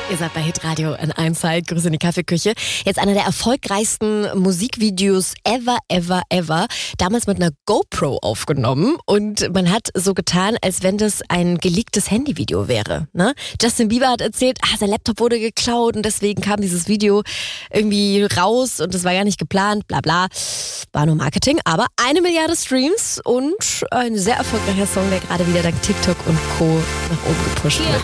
Ihr seid bei Hitradio in 1 Halt. Grüße in die Kaffeeküche. Jetzt einer der erfolgreichsten Musikvideos ever. Damals mit einer GoPro aufgenommen. Und man hat so getan, als wenn das ein geleaktes Handyvideo wäre. Ne? Justin Bieber hat erzählt, sein Laptop wurde geklaut und deswegen kam dieses Video irgendwie raus und das war gar nicht geplant, bla bla. War nur Marketing, aber 1 Milliarde Streams und ein sehr erfolgreicher Song, der gerade wieder dank TikTok und Co. nach oben gepusht wird.